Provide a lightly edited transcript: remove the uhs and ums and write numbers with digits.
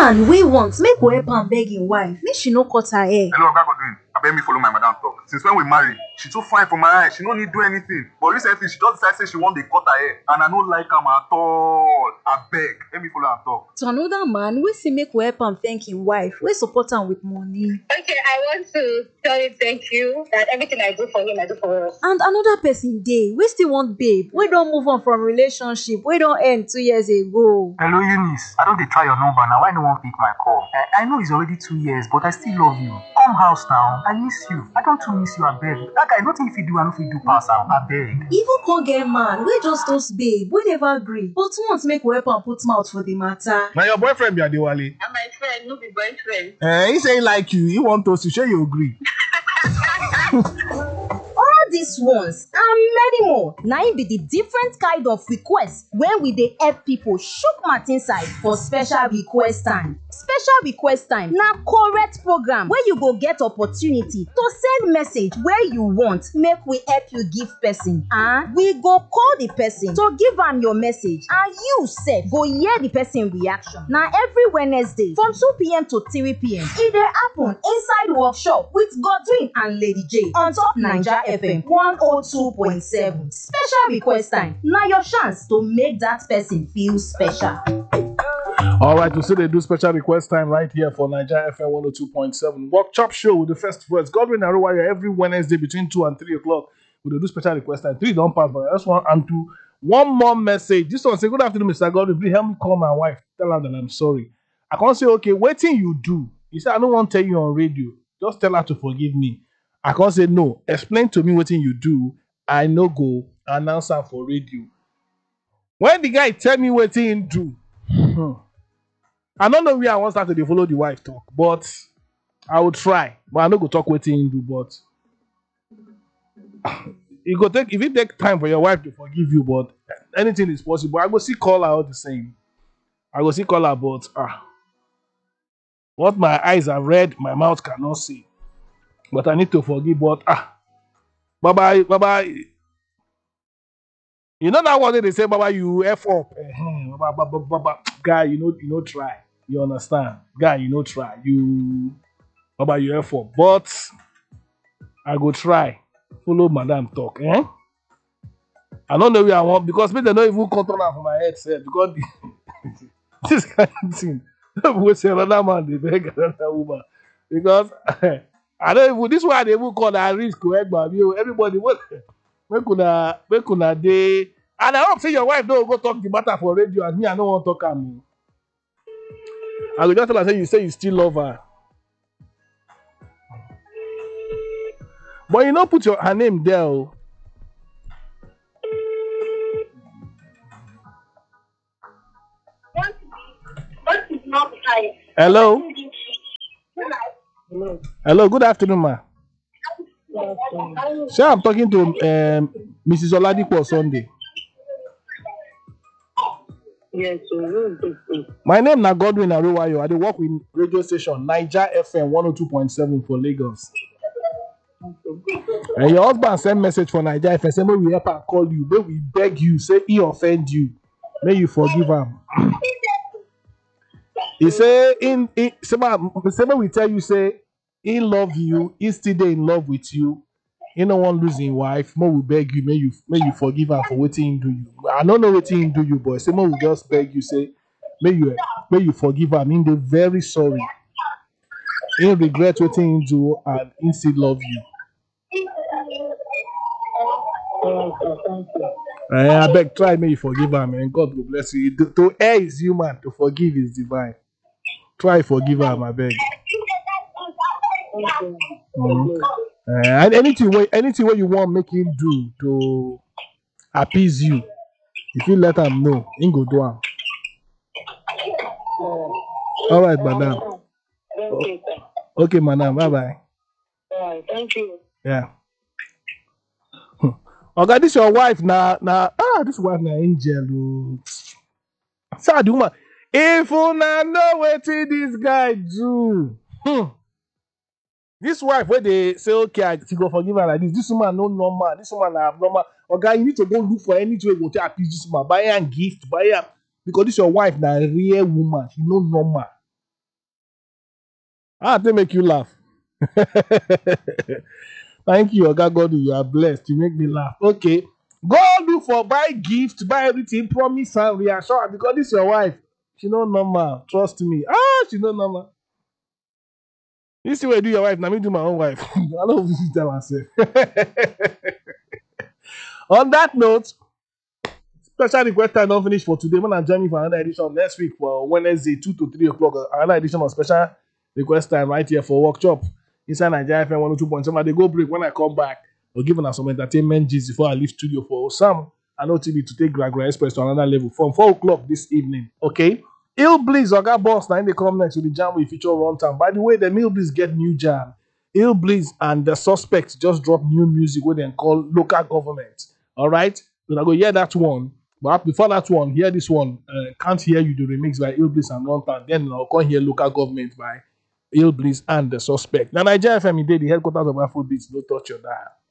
Man we want make we help am beg him wife make she no cut her hair. Hello, Oga Godwin. Abeg me follow my madam talk. Since when we marry, she too fine for my eye. She no need do anything. But recently, she just decide say she wan dey cut her hair, and I no like am at all. Abeg, let me follow am talk. To another man wey say make we help am thank him wife wey support am with money. Okay, I want to tell you thank you that everything I do for him, I do for us. And another person dey wey still want babe wey don move on from relationship wey don end 2 years ago. Hello, Eunice. I don't dey try your number now. Why no one pick my call? I know it's already 2 years, but I still love you. Come house now. I miss you. I don't too miss you, I beg. That guy, nothing if you do, I don't do pass out. I beg. Even con get man wey just toast babe wey never gree but want make we help am put mouth for the matter. Now your boyfriend be Adewale. And my friend, no be boyfriend. He say he like you. He want us to share you agree. All these ones and many more na im be the different kind of request wey we dey help people chook mouth inside for special request time. Special request time na correct program wey you go get opportunity to send message wey you want make we help you give person, and we go call the person to give am your message, and you sef go hear the person reaction. Na every Wednesday from 2 p.m. to 3 p.m. e dey happen inside workshop with Godwin and Lady J on top Naija FM 102.7. Special request time na your chance to make that person feel special. All right, we still they do special request time right here for Naija FM 102.7. Workshop show with the first voice. Godwin Aruwaya every Wednesday between 2 and 3 o'clock. We do special request time. 3 don't pass, but I just want and to one more message. This one say, good afternoon, Mr. Godwin. Please help me call my wife. Tell her that I'm sorry. I can't say, okay, waiting you do. He said, I don't want to tell you on radio. Just tell her to forgive me. I can't say no. Explain to me what you do. I no go announce her for radio. When the guy tell me what he do, I don't know where I want to start to follow the wife talk, but I will try. But I no go talk what he do. But if it take time for your wife to forgive you, but anything is possible. I go see call her all the same. I go see call her, but what my eyes have read, my mouth cannot see. But I need to forgive. But bye bye. You know that what they say, Baba, you F up. Guy, you know try. You understand? Guy, you know try. Baba, you F up. But I go try. Follow madam talk. I don't know where I want because me they don't even control her for my head, sir. Because this kind of thing. We say another man, they beg another woman. Because I don't even this why they even call that risk correct, but everybody what make una dey. And I hope say your wife don't go talk the matter for radio as me. I don't want to talk am. I will just tell her say you still love her. But you know put her name there. What is not right? Hello. Hello. Good afternoon, ma. Sir, I'm talking to Mrs. Oladipo Sunday. Yes, My name is Godwin Aruwayo. I dey work with radio station Naija FM 102.7 for Lagos. And your husband send message for Naija FM say, may we help and call you, may we beg you, say he offend you, may you forgive him. He say say we tell you say he love you, he still dey in love with you. He no want lose his wife. May we beg you, may you forgive her for what he do you. I don't know what he do you, boy. Say may we just beg you, say may you forgive her. I mean, they're very sorry. He regret what he do and he still love you. I beg, try may you forgive her, man. God will bless you. To err is human, to forgive is divine. Try forgive her, my beg. And anything what you want make him do to appease you, if you let him know, he go do am. All right, madam. Okay, madam. Bye bye. All right, thank you. Yeah. Okay, this your wife now. This wife na angel. Sad woman. If una know what this guy do, this wife where they say okay, she go forgive her like this. This woman no normal. This woman na abnormal. Okay, you need to go look for any way go to appease this woman. Buy her gift, buy her because this your wife na real woman. She no normal. Ah, they make you laugh. Thank you, Oga God. You are blessed. You make me laugh. Okay. Go look for buy gift, buy everything, promise and reassure her because this is your wife. She no normal. Trust me. Ah, she no normal. You see what I do your wife, now me do my own wife. I don't visit tell myself. On that note, special request time don't finish for today. When I join me for another edition next week for Wednesday, 2 to 3 o'clock. Another edition of special request time right here for workshop inside Nigeria FM 102.7. They go break. When I come back, we'll give us some entertainment gist before I leave studio for Sam and OTB to take Gragra Express to another level from 4 o'clock this evening. Okay? Ill Bliss, Oga Boss, now they come next with the jam with feature runtime. By the way, the Ill Bliss get new jam. Ill Bliss and the Suspects just dropped new music what they call local government. All right? We're going to go hear that one. But before that one, hear this one. Can't Hear You, the remix by Ill Bliss and Runtime. Then I'll come hear local government by Ill Bliss and the Suspect. Now, Nigeria FM, the headquarters of Afrobeats, don't touch your dial.